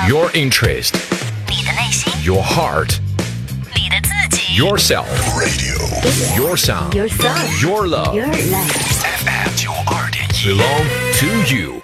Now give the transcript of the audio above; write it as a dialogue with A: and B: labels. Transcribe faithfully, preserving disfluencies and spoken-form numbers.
A: Your interest.
B: 你的内心
A: Your heart.
B: 你的自己
A: Yourself. Radio. Your sound.
B: Your sound
A: Your love.
B: Your life
A: F M 九二点一 Belong to you.